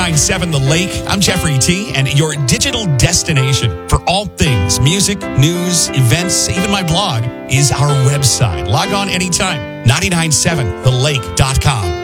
99.7 The Lake. I'm Jeffrey T., and your digital destination for all things music, news, events, even my blog is our website. Log on anytime. 997thelake.com.